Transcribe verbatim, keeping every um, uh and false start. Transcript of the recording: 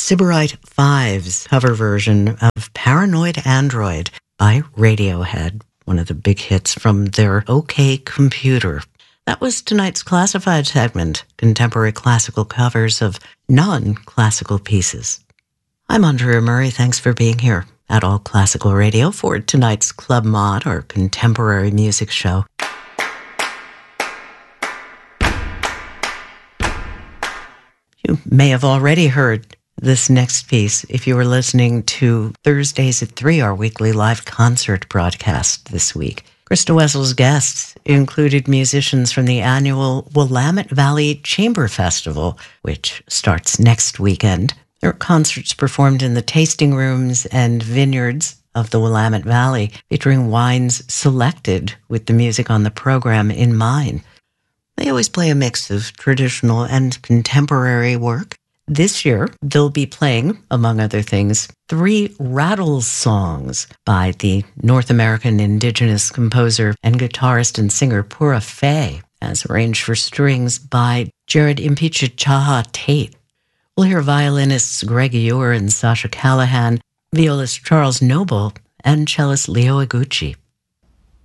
Sybarite Five's cover version of Paranoid Android by Radiohead, one of the big hits from their OK Computer. That was tonight's classified segment, contemporary classical covers of non-classical pieces. I'm Andrea Murray. Thanks for being here at All Classical Radio for tonight's Club Mod, or contemporary music show. You may have already heard this next piece if you were listening to Thursdays at three, our weekly live concert broadcast this week. Krista Wessel's guests included musicians from the annual Willamette Valley Chamber Festival, which starts next weekend. There are concerts performed in the tasting rooms and vineyards of the Willamette Valley, featuring wines selected with the music on the program in mind. They always play a mix of traditional and contemporary work. This year, they'll be playing, among other things, three rattle songs by the North American indigenous composer and guitarist and singer Pura Fay, as arranged for strings by Jared Impichachaha Tate. We'll hear violinists Greg Ewer and Sasha Callahan, violist Charles Noble, and cellist Leo Iguchi.